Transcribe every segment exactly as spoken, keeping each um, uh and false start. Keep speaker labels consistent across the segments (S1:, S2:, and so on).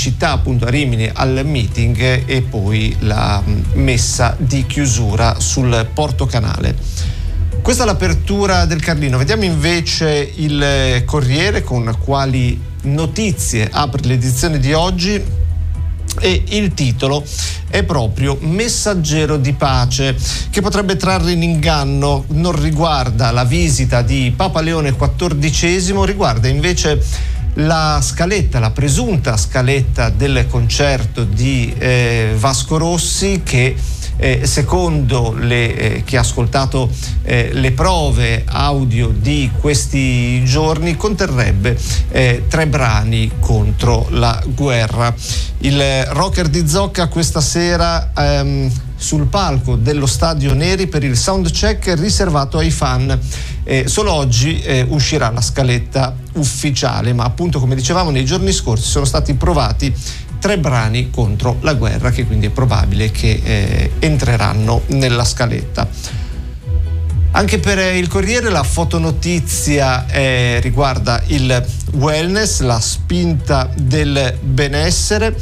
S1: città, appunto a Rimini, al meeting e poi la messa di chiusura sul Porto Canale. Questa è l'apertura del Carlino. Vediamo invece il Corriere con quali notizie apre l'edizione di oggi. E il titolo è proprio Messaggero di pace, che potrebbe trarre in inganno. Non riguarda la visita di Papa Leone quattordicesimo, riguarda invece la scaletta, la presunta scaletta del concerto di eh, Vasco Rossi, che Eh, secondo le, eh, chi ha ascoltato eh, le prove audio di questi giorni conterrebbe eh, tre brani contro la guerra. Il rocker di Zocca questa sera ehm, sul palco dello Stadio Neri per il soundcheck riservato ai fan. Eh, solo oggi eh, uscirà la scaletta ufficiale, ma appunto, come dicevamo, nei giorni scorsi sono stati provati tre brani contro la guerra, che quindi è probabile che eh, entreranno nella scaletta. Anche per il Corriere la fotonotizia eh, riguarda il wellness, la spinta del benessere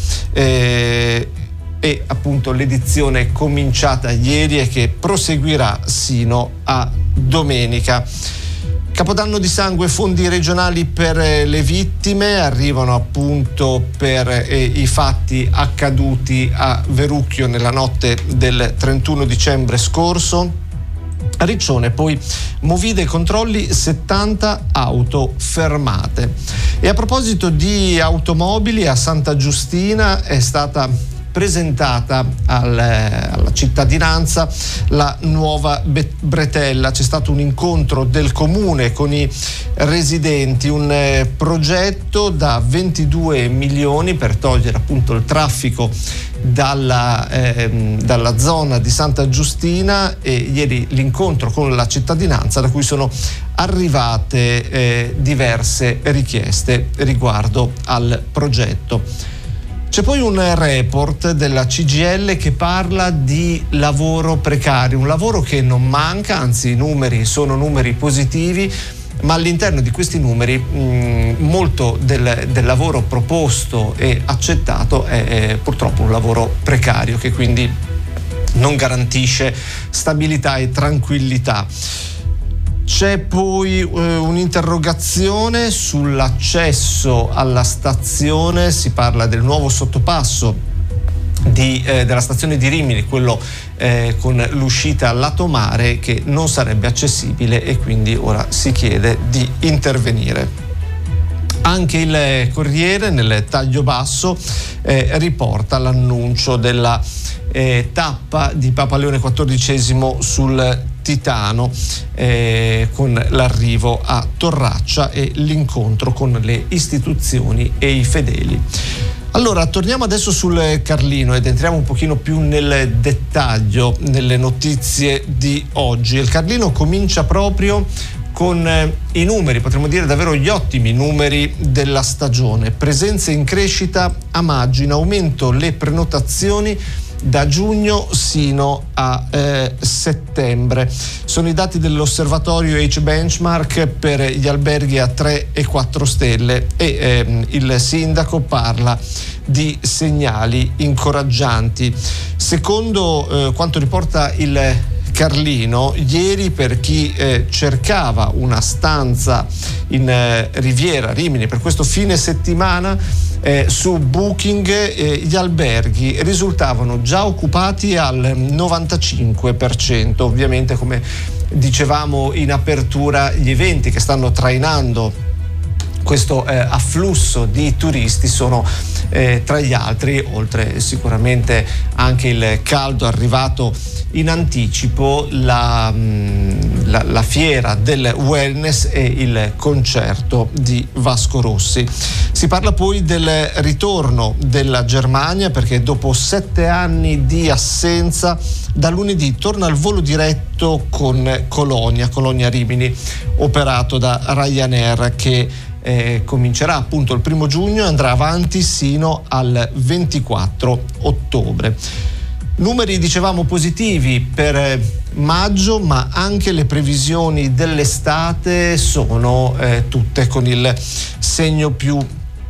S1: eh, e appunto l'edizione cominciata ieri e che proseguirà sino a domenica. Capodanno di sangue, fondi regionali per le vittime arrivano appunto per eh, i fatti accaduti a Verrucchio nella notte del trentuno dicembre scorso. A Riccione poi movide e controlli, settanta auto fermate. E a proposito di automobili, a Santa Giustina è stata presentata al, alla cittadinanza la nuova bretella. C'è stato un incontro del comune con i residenti, un eh, progetto da ventidue milioni per togliere appunto il traffico dalla, eh, dalla zona di Santa Giustina, e ieri l'incontro con la cittadinanza da cui sono arrivate eh, diverse richieste riguardo al progetto. C'è poi un report della C G I L che parla di lavoro precario, un lavoro che non manca, anzi i numeri sono numeri positivi, ma all'interno di questi numeri mh, molto del, del lavoro proposto e accettato è, è purtroppo un lavoro precario, che quindi non garantisce stabilità e tranquillità. C'è poi eh, un'interrogazione sull'accesso alla stazione, si parla del nuovo sottopasso di, eh, della stazione di Rimini, quello eh, con l'uscita a lato mare, che non sarebbe accessibile e quindi ora si chiede di intervenire. Anche il Corriere nel taglio basso eh, riporta l'annuncio della eh, tappa di Papa Leone quattordicesimo sul Titano eh, con l'arrivo a Torraccia e l'incontro con le istituzioni e i fedeli. Allora, torniamo adesso sul Carlino ed entriamo un pochino più nel dettaglio nelle notizie di oggi. Il Carlino comincia proprio con eh, i numeri, potremmo dire davvero gli ottimi numeri della stagione. Presenze in crescita a maggio, in aumento le prenotazioni da giugno sino a eh, settembre. Sono i dati dell'osservatorio H Benchmark per gli alberghi a tre e quattro stelle e ehm, il sindaco parla di segnali incoraggianti. Secondo eh, quanto riporta il Carlino, ieri per chi eh, cercava una stanza in eh, Riviera Rimini per questo fine settimana, eh, su Booking eh, gli alberghi risultavano già occupati al novantacinque per cento. Ovviamente, come dicevamo in apertura, gli eventi che stanno trainando questo eh, afflusso di turisti sono eh, tra gli altri, oltre sicuramente anche il caldo arrivato in anticipo, la, mh, la, la fiera del wellness e il concerto di Vasco Rossi. Si parla poi del ritorno della Germania, perché dopo sette anni di assenza da lunedì torna al volo diretto con Colonia, Colonia Rimini, operato da Ryanair, che Eh, comincerà appunto il primo giugno e andrà avanti sino al ventiquattro ottobre. Numeri, dicevamo, positivi per maggio, ma anche le previsioni dell'estate sono eh, tutte con il segno più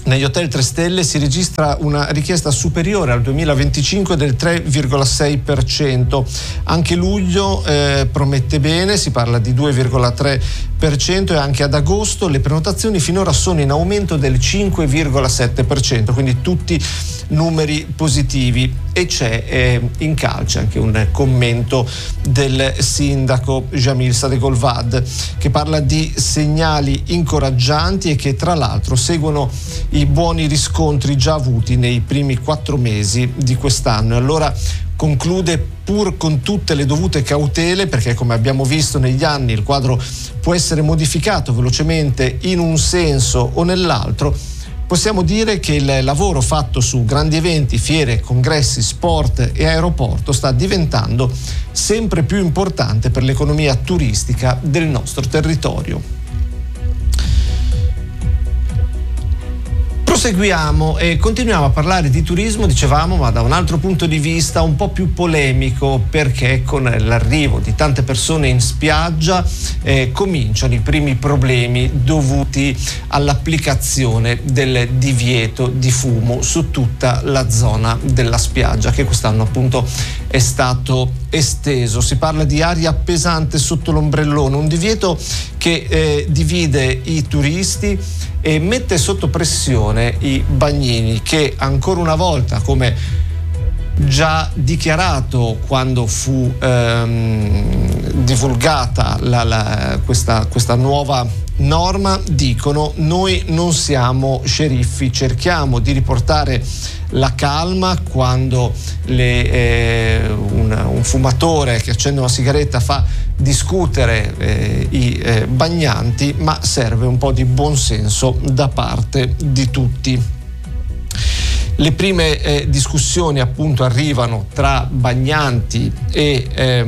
S1: Negli hotel tre stelle si registra una richiesta superiore al duemilaventicinque del tre virgola sei per cento. Anche luglio eh, promette bene, si parla di due virgola tre per cento, e anche ad agosto le prenotazioni finora sono in aumento del cinque virgola sette per cento, quindi tutti numeri positivi. E c'è eh, in calce anche un commento del sindaco Jamil Sadegolvad, che parla di segnali incoraggianti e che tra l'altro seguono i buoni riscontri già avuti nei primi quattro mesi di quest'anno. E allora conclude: pur con tutte le dovute cautele, perché come abbiamo visto negli anni il quadro può essere modificato velocemente in un senso o nell'altro, possiamo dire che il lavoro fatto su grandi eventi, fiere, congressi, sport e aeroporto sta diventando sempre più importante per l'economia turistica del nostro territorio. Proseguiamo e continuiamo a parlare di turismo, dicevamo, ma da un altro punto di vista un po' più polemico, perché con l'arrivo di tante persone in spiaggia eh, cominciano i primi problemi dovuti all'applicazione del divieto di fumo su tutta la zona della spiaggia, che quest'anno appunto è stato esteso. Si parla di aria pesante sotto l'ombrellone, un divieto che eh, divide i turisti e mette sotto pressione i bagnini, che ancora una volta, come già dichiarato quando fu ehm, divulgata la, la, questa, questa nuova norma, dicono: noi non siamo sceriffi, cerchiamo di riportare la calma quando le, eh, un, un fumatore che accende una sigaretta fa discutere eh, i eh, bagnanti, ma serve un po' di buonsenso da parte di tutti. Le prime eh, discussioni appunto arrivano tra bagnanti e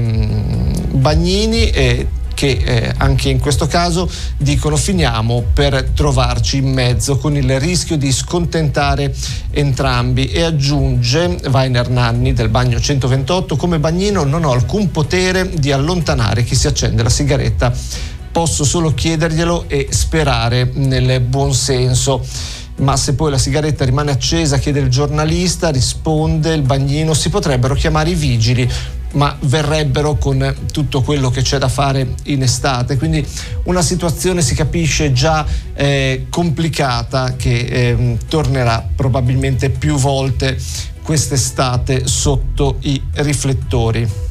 S1: ehm, bagnini, e che eh, anche in questo caso dicono: finiamo per trovarci in mezzo, con il rischio di scontentare entrambi. E aggiunge Vainer Nanni del bagno centoventotto: come bagnino non ho alcun potere di allontanare chi si accende la sigaretta, posso solo chiederglielo e sperare nel buon senso. Ma se poi la sigaretta rimane accesa, chiede il giornalista, risponde il bagnino: si potrebbero chiamare i vigili, ma verrebbero con tutto quello che c'è da fare in estate. Quindi una situazione, si capisce, già eh, complicata, che eh, tornerà probabilmente più volte quest'estate sotto i riflettori.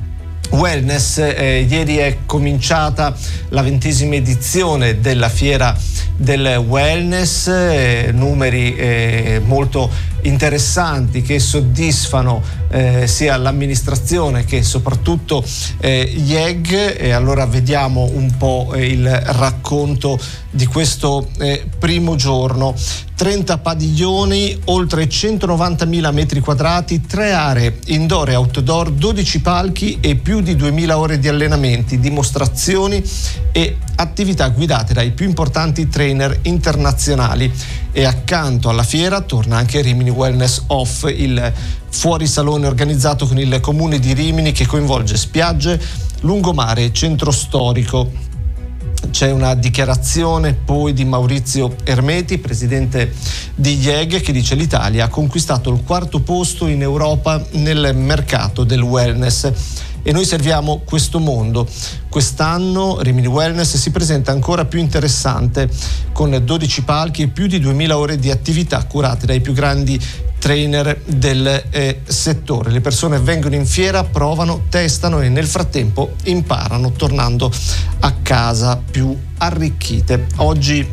S1: Wellness, eh, ieri è cominciata la ventesima edizione della fiera del wellness, eh, numeri eh, molto interessanti che soddisfano eh, sia l'amministrazione che soprattutto eh, gli E G. E allora vediamo un po' eh, il racconto di questo eh, primo giorno. trenta padiglioni, oltre centonovantamila metri quadrati, tre aree indoor e outdoor, dodici palchi e più di duemila ore di allenamenti, dimostrazioni e attività guidate dai più importanti trainer internazionali. E accanto alla fiera torna anche Rimini Wellness Off, il fuorisalone organizzato con il comune di Rimini, che coinvolge spiagge, lungomare e centro storico. C'è una dichiarazione poi di Maurizio Ermeti, presidente di I E G, che dice: l'Italia ha conquistato il quarto posto in Europa nel mercato del wellness e noi serviamo questo mondo. Quest'anno Rimini Wellness si presenta ancora più interessante, con dodici palchi e più di duemila ore di attività curate dai più grandi trainer del eh, settore. Le persone vengono in fiera, provano, testano e nel frattempo imparano, tornando a casa più arricchite. Oggi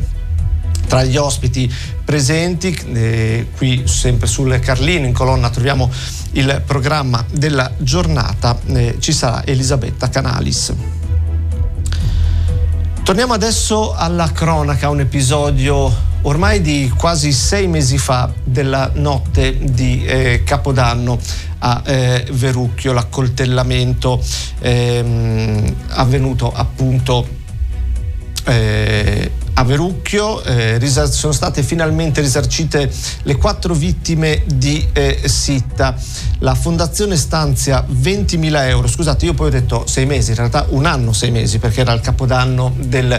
S1: tra gli ospiti presenti, eh, qui sempre sul Carlino in colonna troviamo il programma della giornata, eh, ci sarà Elisabetta Canalis. Torniamo adesso alla cronaca, un episodio ormai di quasi sei mesi fa, della notte di eh, Capodanno a eh, Verrucchio, l'accoltellamento ehm, avvenuto appunto eh, a a Verrucchio. Eh, risar- sono state finalmente risarcite le quattro vittime di eh, Sitta. La fondazione stanzia ventimila euro, scusate, io poi ho detto sei mesi, in realtà un anno, sei mesi, perché era il capodanno del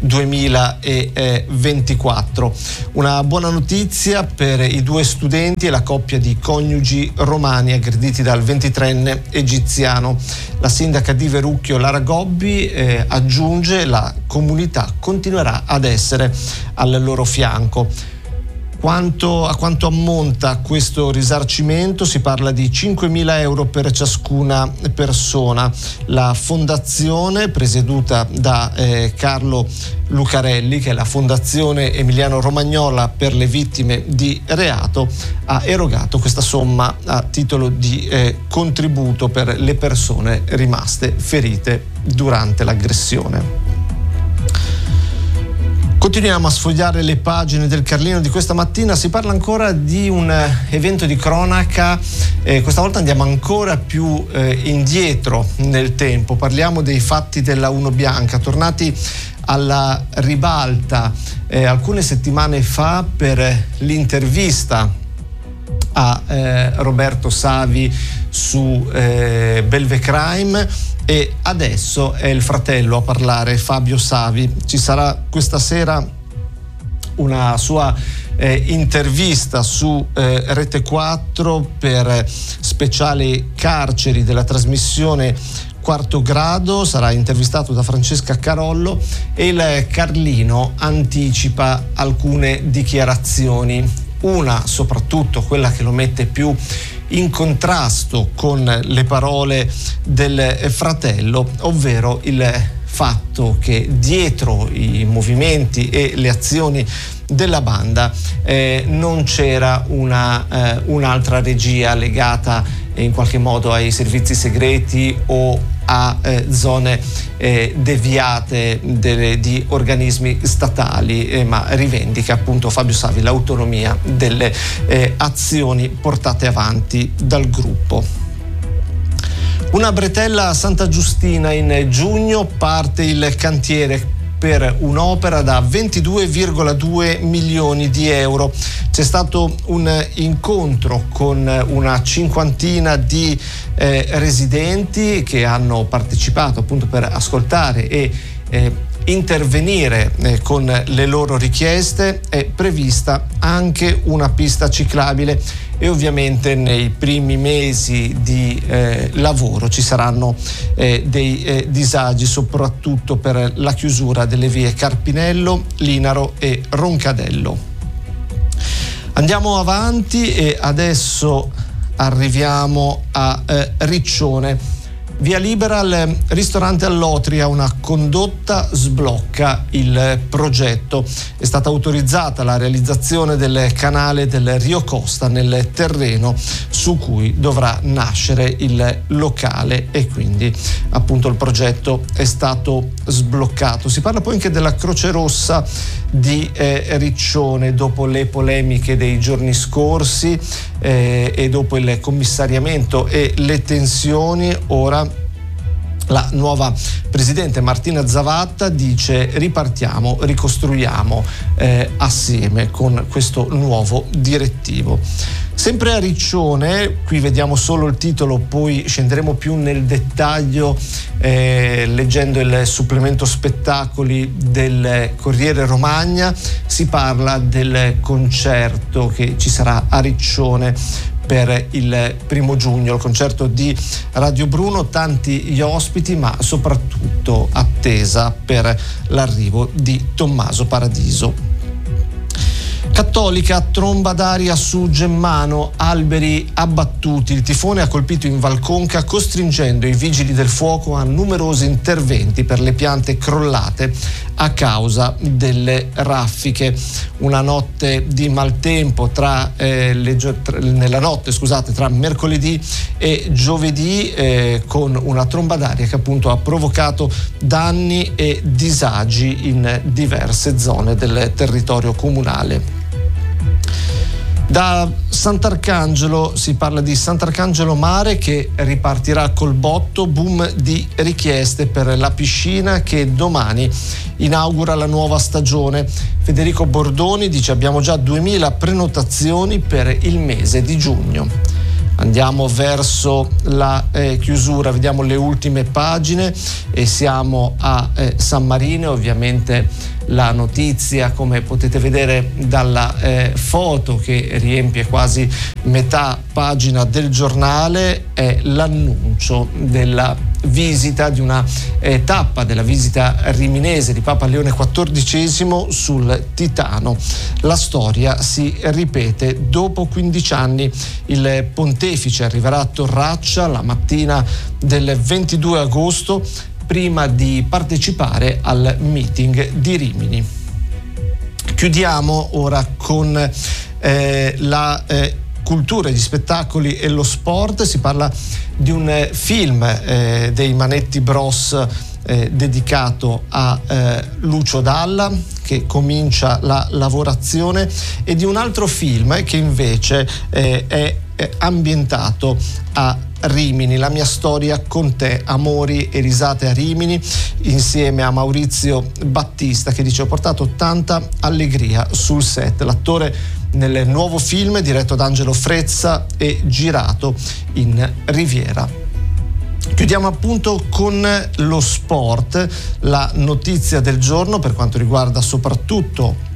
S1: duemilaventiquattro. Una buona notizia per i due studenti e la coppia di coniugi romani aggrediti dal ventitreenne egiziano. La sindaca di Verrucchio, Lara Gobbi, eh, aggiunge: la comunità continuerà ad essere al loro fianco. Quanto, a quanto ammonta questo risarcimento? Si parla di cinquemila euro per ciascuna persona. La fondazione, presieduta da eh, Carlo Lucarelli, che è la Fondazione Emiliano Romagnola per le vittime di reato, ha erogato questa somma a titolo di eh, contributo per le persone rimaste ferite durante l'aggressione. Continuiamo a sfogliare le pagine del Carlino di questa mattina. Si parla ancora di un evento di cronaca, eh, questa volta andiamo ancora più eh, indietro nel tempo. Parliamo dei fatti della Uno Bianca, tornati alla ribalta eh, alcune settimane fa per l'intervista a eh, Roberto Savi su eh, Belve Crime, e adesso è il fratello a parlare, Fabio Savi. Ci sarà questa sera una sua eh, intervista su eh, Rete quattro per speciale carceri della trasmissione Quarto Grado. Sarà intervistato da Francesca Carollo e il Carlino anticipa alcune dichiarazioni, una soprattutto quella che lo mette più in contrasto con le parole del fratello, ovvero il fatto che dietro i movimenti e le azioni della banda eh, non c'era una, eh, un'altra regia legata eh, in qualche modo ai servizi segreti o a eh, zone eh, deviate delle, di organismi statali, eh, ma rivendica appunto Fabio Savi l'autonomia delle eh, azioni portate avanti dal gruppo. Una bretella a Santa Giustina: in giugno parte il cantiere per un'opera da ventidue virgola due milioni di euro. C'è stato un incontro con una cinquantina di eh, residenti che hanno partecipato appunto per ascoltare e eh, intervenire eh, con le loro richieste. È prevista anche una pista ciclabile e ovviamente nei primi mesi di eh, lavoro ci saranno eh, dei eh, disagi, soprattutto per la chiusura delle vie Carpinello, Linaro e Roncadello. Andiamo avanti e adesso arriviamo a eh, Riccione. Via libera al ristorante All'Otria, una condotta sblocca il progetto. È stata autorizzata la realizzazione del canale del Rio Costa nel terreno su cui dovrà nascere il locale e quindi appunto il progetto è stato sbloccato. Si parla poi anche della Croce Rossa di eh, Riccione dopo le polemiche dei giorni scorsi eh, e dopo il commissariamento e le tensioni. Ora la nuova presidente Martina Zavatta dice: ripartiamo, ricostruiamo eh, assieme con questo nuovo direttivo. Sempre a Riccione, qui vediamo solo il titolo, poi scenderemo più nel dettaglio eh, leggendo il supplemento spettacoli del Corriere Romagna. Si parla del concerto che ci sarà a Riccione per il primo giugno, il concerto di Radio Bruno, tanti gli ospiti ma soprattutto attesa per l'arrivo di Tommaso Paradiso. Cattolica, tromba d'aria su Gemmano, alberi abbattuti. Il tifone ha colpito in Valconca, costringendo i vigili del fuoco a numerosi interventi per le piante crollate a causa delle raffiche. Una notte di maltempo tra, eh, le, tra, nella notte scusate, tra mercoledì e giovedì eh, con una tromba d'aria che appunto ha provocato danni e disagi in diverse zone del territorio comunale. Da Sant'Arcangelo si parla di Sant'Arcangelo Mare che ripartirà col botto, boom di richieste per la piscina che domani inaugura la nuova stagione. Federico Bordoni dice: abbiamo già duemila prenotazioni per il mese di giugno. Andiamo verso la eh, chiusura, vediamo le ultime pagine e siamo a eh, San Marino. Ovviamente la notizia, come potete vedere dalla eh, foto che riempie quasi metà pagina del giornale, è l'annuncio della visita, di una eh, tappa della visita riminese di Papa Leone quattordicesimo sul Titano. La storia si ripete. Dopo quindici anni il pontefice arriverà a Torraccia la mattina del ventidue agosto prima di partecipare al meeting di Rimini. Chiudiamo ora con eh, la eh, cultura, gli spettacoli e lo sport. Si parla di un eh, film eh, dei Manetti Bros eh, dedicato a eh, Lucio Dalla, che comincia la lavorazione, e di un altro film che invece eh, è ambientato a Rimini, La mia storia con te, amori e risate a Rimini, insieme a Maurizio Battista, che dice: ho portato tanta allegria sul set. L'attore nel nuovo film, diretto da Angelo Frezza e girato in Riviera. Chiudiamo appunto con lo sport. La notizia del giorno per quanto riguarda soprattutto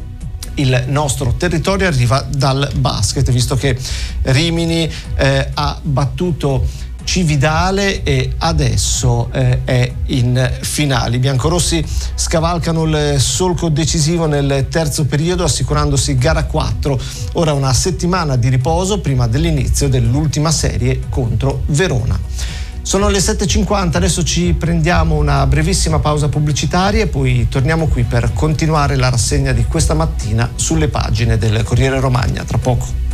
S1: il nostro territorio arriva dal basket, visto che Rimini eh, ha battuto Cividale e adesso eh, è in finale. I biancorossi scavalcano il solco decisivo nel terzo periodo, assicurandosi gara quattro. Ora una settimana di riposo prima dell'inizio dell'ultima serie contro Verona. Sono le sette e cinquanta, adesso ci prendiamo una brevissima pausa pubblicitaria e poi torniamo qui per continuare la rassegna di questa mattina sulle pagine del Corriere Romagna. Tra poco.